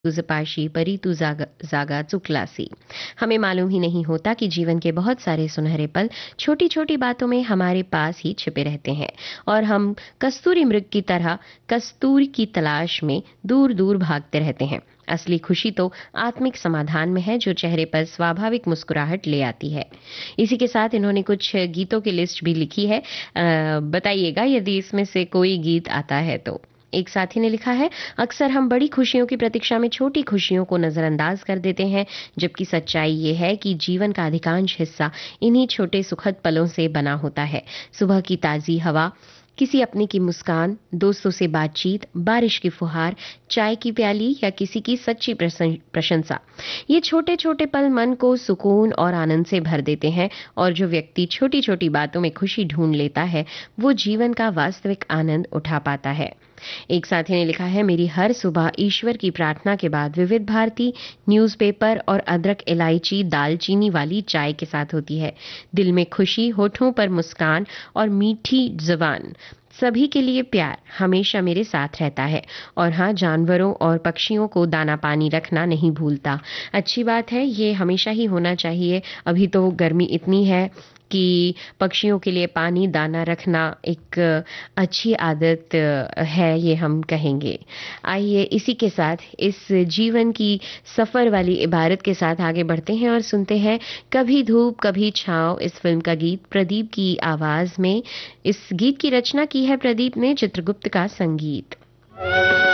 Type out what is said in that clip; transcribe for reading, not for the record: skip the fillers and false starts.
तुझपाशी परी तू जागा जागा चुकलासी। हमें मालूम ही नहीं होता कि जीवन के बहुत सारे सुनहरे पल छोटी छोटी बातों में हमारे पास ही छिपे रहते हैं और हम कस्तूरी मृग की तरह कस्तूरी की तलाश में दूर दूर भागते रहते हैं। असली खुशी तो आत्मिक समाधान में है जो चेहरे पर स्वाभाविक मुस्कुराहट ले आती है। इसी के साथ इन्होंने कुछ गीतों की लिस्ट भी लिखी है। बताइएगा यदि इसमें से कोई गीत आता है तो। एक साथी ने लिखा है, अक्सर हम बड़ी खुशियों की प्रतीक्षा में छोटी खुशियों को नजरअंदाज कर देते हैं, जबकि सच्चाई ये है कि जीवन का अधिकांश हिस्सा इन्हीं छोटे सुखद पलों से बना होता है। सुबह की ताजी हवा, किसी अपने की मुस्कान, दोस्तों से बातचीत, बारिश की फुहार, चाय की प्याली या किसी की सच्ची प्रशंसा। ये छोटे छोटे पल मन को सुकून और आनंद से भर देते हैं और जो व्यक्ति छोटी छोटी बातों में खुशी ढूंढ लेता है वो जीवन का वास्तविक आनंद उठा पाता है। एक साथी ने लिखा है, मेरी हर सुबह ईश्वर की प्रार्थना के बाद विविध भारती न्यूज़पेपर और अदरक इलायची दालचीनी वाली चाय के साथ होती है। दिल में खुशी, होठों पर मुस्कान और मीठी जुबान, सभी के लिए प्यार हमेशा मेरे साथ रहता है। और हाँ, जानवरों और पक्षियों को दाना पानी रखना नहीं भूलता। अच्छी बात है, ये हमेशा ही होना चाहिए। अभी तो गर्मी इतनी है कि पक्षियों के लिए पानी दाना रखना एक अच्छी आदत है, ये हम कहेंगे। आइए इसी के साथ इस जीवन की सफर वाली इबारत के साथ आगे बढ़ते हैं और सुनते हैं कभी धूप कभी छाँव इस फिल्म का गीत प्रदीप की आवाज में। इस गीत की रचना की है प्रदीप ने, चित्रगुप्त का संगीत।